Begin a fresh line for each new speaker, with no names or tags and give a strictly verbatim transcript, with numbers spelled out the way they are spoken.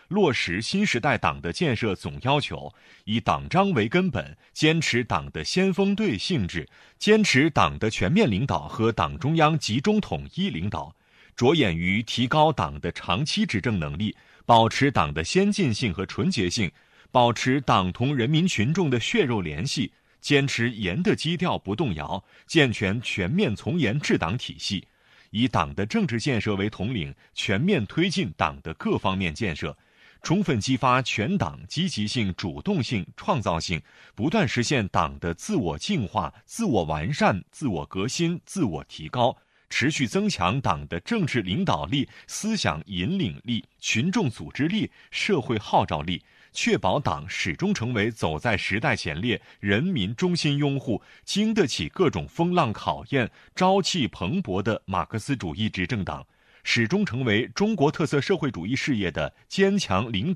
落实新时代党的建设总要求，以党章为根本，坚持党的先锋队性质，坚持党的全面领导和党中央集中统一领导，着眼于提高党的长期执政能力，保持党的先进性和纯洁性，保持党同人民群众的血肉联系，坚持严的基调不动摇，健全全面从严治党体系，以党的政治建设为统领，全面推进党的各方面建设，充分激发全党积极性、主动性、创造性，不断实现党的自我净化、自我完善、自我革新、自我提高，持续增强党的政治领导力、思想引领力、群众组织力、社会号召力，确保党始终成为走在时代前列、人民中心拥护、经得起各种风浪考验、朝气蓬勃的马克思主义执政党，始终成为中国特色社会主义事业的坚强领导